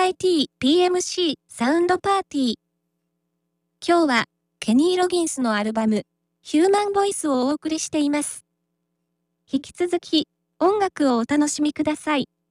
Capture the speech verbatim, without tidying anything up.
アイティー ピーエムシー サウンドパーティー。今日はケニー・ロギンスのアルバムヒューマンボイスをお送りしています。引き続き音楽をお楽しみください。